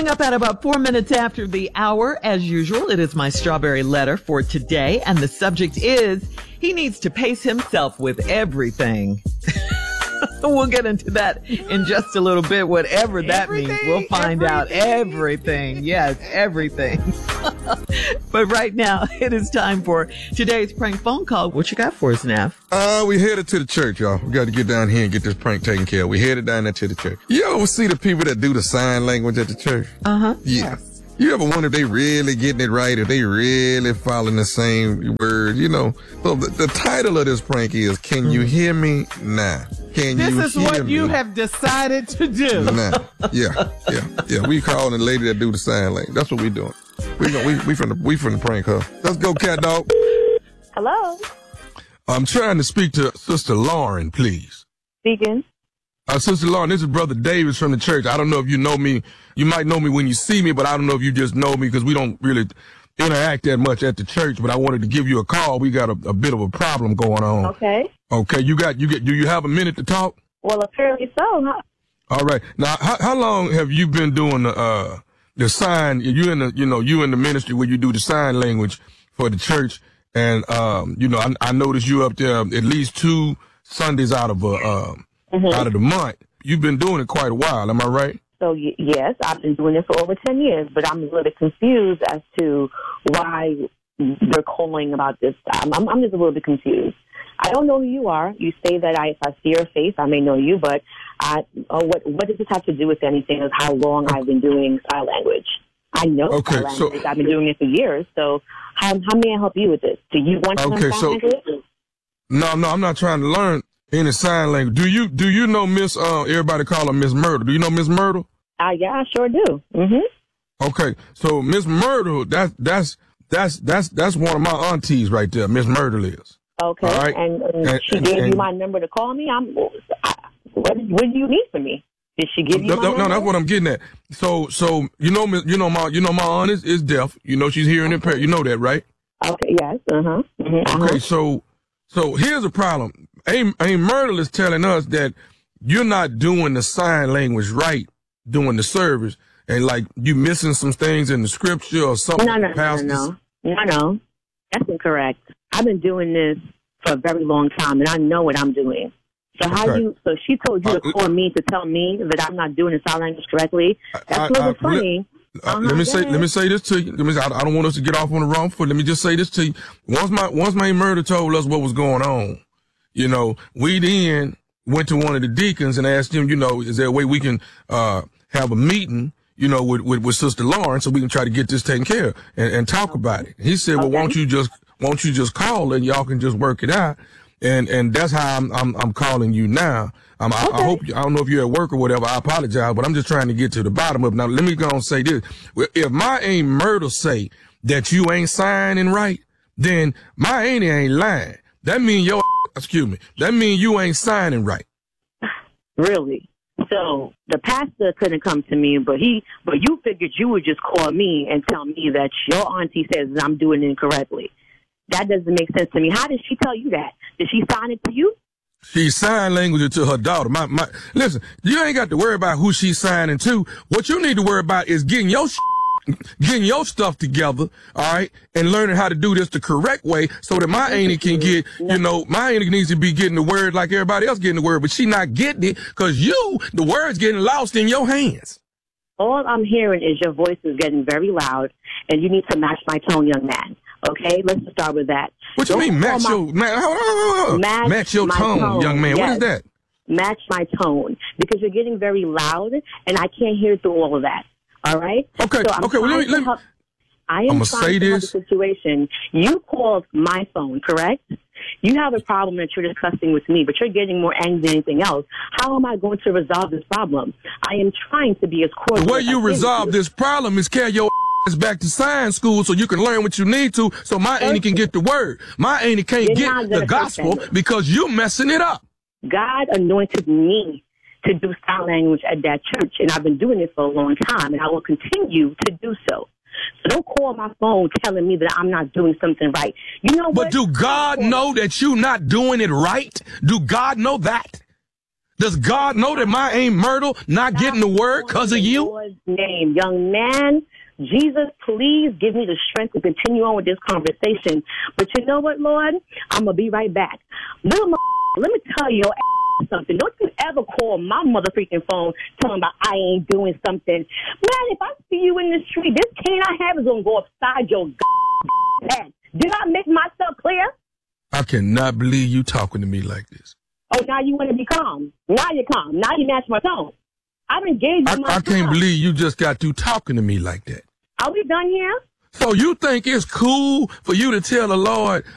Coming up at about 4 minutes after the hour, as usual, it is my strawberry letter for today. And the subject is, he needs to pace himself with everything. We'll get into that in just a little bit, whatever that means. We'll find out everything. Yes, everything. But right now, it is time for today's prank phone call. What you got for us, Nav? We headed to the church, y'all. We got to get down here and get this prank taken care of. We headed down there to the church. You ever see the people that do the sign language at the church? Uh-huh. Yeah. You ever wonder if they really getting it right, if they really following the same words, you know? So the title of this prank is, Can You Hear Me Now? Can you hear me? This is what you have decided to do. Now. Yeah. We calling the lady that do the sign language. That's what we doing. We from the prank her. Let's go, cat dog. Hello. I'm trying to speak to Sister Lauren, please. Speaking. Sister Lauren, this is Brother Davis from the church. I don't know if you know me. You might know me when you see me, but I don't know if you just know me because we don't really interact that much at the church. But I wanted to give you a call. We got a bit of a problem going on. Okay. Okay. Do you have a minute to talk? Well, apparently so, huh? All right. Now, how long have you been doing the sign? You in the ministry where you do the sign language for the church, and I noticed you up there at least 2 Sundays out of out of the month. You've been doing it quite a while, am I right? So, yes, I've been doing it for over 10 years, but I'm a little bit confused as to why they're calling about this time. I'm just a little bit confused. I don't know who you are. You say that if I see your face, I may know you, but what does this have to do with anything of how long I've been doing sign language? I know sign language. I've been doing it for years, so how may I help you with this? Do you want to learn sign language? No, I'm not trying to learn any sign language. Do you know Miss, everybody call her Miss Myrtle. Do you know Miss Myrtle? Yeah, I sure do. Mm-hmm. Okay. So Miss Myrtle, that's one of my aunties right there. Miss Myrtle is. Okay. All right? And she gave you my number to call me? What do you need from me? Did she give you my number? No, that's what I'm getting at. So my aunt is deaf. You know she's hearing impaired. You know that, right? Okay, yes. Uh-huh. Mm-hmm. Okay, so here's the problem. Myrtle is telling us that you're not doing the sign language right during the service, and like you missing some things in the scripture or something. No. That's incorrect. I've been doing this for a very long time, and I know what I'm doing. So so she told you to call me to tell me that I'm not doing the sign language correctly. That's a little funny. Let me say this to you. I don't want us to get off on the wrong foot. Let me just say this to you. Once my Murder told us what was going on, we then went to one of the deacons and asked him, is there a way we can have a meeting, with Sister Lauren so we can try to get this taken care of and talk about it. He said, well, won't you just call and y'all can just work it out. And that's how I'm calling you now. I hope, I don't know if you're at work or whatever. I apologize, but I'm just trying to get to the bottom of it. Now, let me go and say this. If my Aunt Myrtle say that you ain't signing right, then my auntie ain't lying. That mean that mean you ain't signing right. Really? So the pastor couldn't come to me, but you figured you would just call me and tell me that your auntie says that I'm doing it incorrectly. That doesn't make sense to me. How did she tell you that? Did she sign it to you? She signed language to her daughter. Listen, you ain't got to worry about who she's signing to. What you need to worry about is getting your stuff together, all right, and learning how to do this the correct way so that my auntie can get, my auntie needs to be getting the word like everybody else getting the word, but she not getting it because the word's getting lost in your hands. All I'm hearing is your voice is getting very loud, and you need to match my tone, young man. Okay, let's just start with that. What you mean, match your tone, young man? Yes. What is that? Match my tone, because you're getting very loud, and I can't hear through all of that. All right? Okay, so well, I am trying to help the situation. You called my phone, correct? You have a problem that you're discussing with me, but you're getting more angry than anything else. How am I going to resolve this problem? I am trying to be as cordial. The way you resolve this problem is carry your back to science school so you can learn what you need to so my auntie can get the word. My auntie can't get the gospel because you're messing it up. God anointed me to do sign language at that church, and I've been doing it for a long time, and I will continue to do so. So don't call my phone telling me that I'm not doing something right. You know what? But do God know that you're not doing it right? Do God know that? Does God know that my ain't Myrtle not getting the word because of you? Lord's name, young man. Jesus, please give me the strength to continue on with this conversation. But you know what, Lord? I'm going to be right back. Little let me tell you something. Don't you ever call my mother freaking phone telling me about I ain't doing something. Man, if I see you in the street, this cane I have is going to go upside your head. Did I make myself clear? I cannot believe you talking to me like this. Oh, now you want to be calm. Now you're calm. Now you match my tone. I've engaged you. I can't believe you just got through talking to me like that. Are we done here? So you think it's cool for you to tell the Lord,